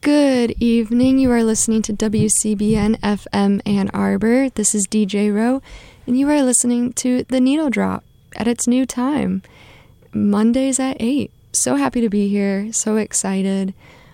Good evening. You are listening to WCBN FM Ann Arbor. This is DJ Rowe, and you are listening to The Needle Drop at its new time, Mondays at 8. So happy to be here. So excited.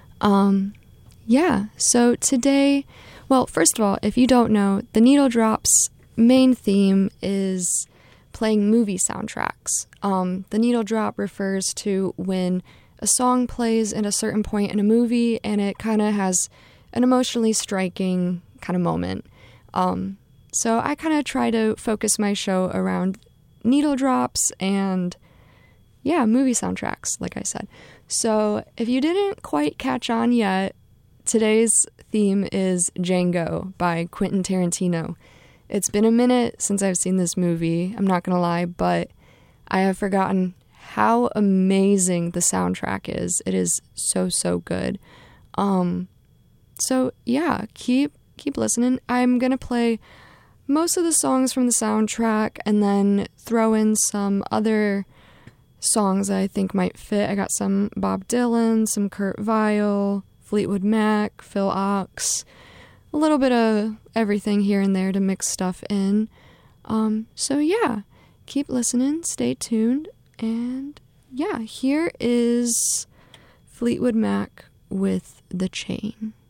So today, well, first of all, if you don't know, The Needle Drop's main theme is playing movie soundtracks. The Needle Drop refers to when a song plays at a certain point in a movie and it kind of has an emotionally striking kind of moment. So I kind of try to focus my show around needle drops and, movie soundtracks, like I said. So if you didn't quite catch on yet, today's theme is Django by Quentin Tarantino. It's been a minute since I've seen this movie, I'm not going to lie, but I have forgotten how amazing the soundtrack is. It is so good. Keep listening. I'm gonna play most of the songs from the soundtrack and then throw in some other songs that I think might fit. I got some Bob Dylan, some Kurt Weill, Fleetwood Mac, Phil Ochs, a little bit of everything here and there to mix stuff in. Keep listening, stay tuned. And here is Fleetwood Mac with The Chain.